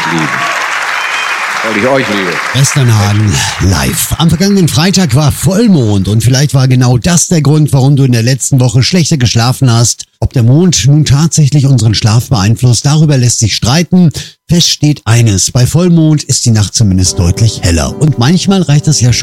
lieben. Weil ich euch liebe. Westernhagen live. Am vergangenen Freitag war Vollmond und vielleicht war genau das der Grund, warum du in der letzten Woche schlechter geschlafen hast. Ob der Mond nun tatsächlich unseren Schlaf beeinflusst, darüber lässt sich streiten. Fest steht eines: Bei Vollmond ist die Nacht zumindest deutlich heller. Und manchmal reicht es ja schon